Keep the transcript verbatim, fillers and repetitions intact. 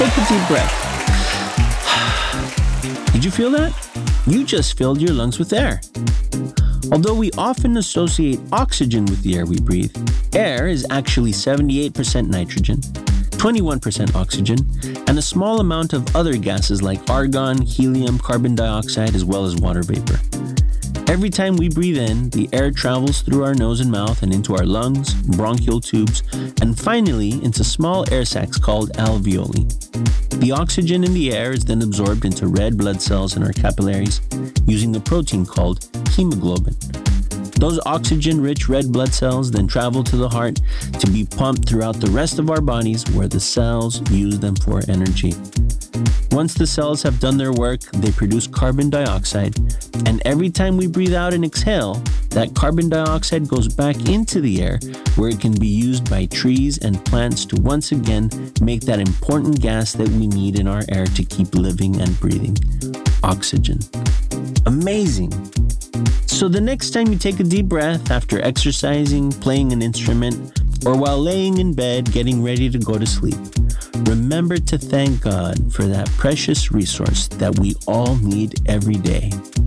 Take a deep breath. Did you feel that? You just filled your lungs with air. Although we often associate oxygen with the air we breathe, air is actually seventy-eight percent nitrogen, twenty-one percent oxygen, and a small amount of other gases like argon, helium, carbon dioxide, as well as water vapor. Every time we breathe in, the air travels through our nose and mouth and into our lungs, bronchial tubes, and finally into small air sacs called alveoli. The oxygen in the air is then absorbed into red blood cells in our capillaries using a protein called hemoglobin. Those oxygen-rich red blood cells then travel to the heart to be pumped throughout the rest of our bodies where the cells use them for energy. Once the cells have done their work, they produce carbon dioxide, and every time we breathe out and exhale, that carbon dioxide goes back into the air where it can be used by trees and plants to once again make that important gas that we need in our air to keep living and breathing: oxygen. Amazing! So the next time you take a deep breath after exercising, playing an instrument, or while laying in bed getting ready to go to sleep, remember to thank God for that precious resource that we all need every day: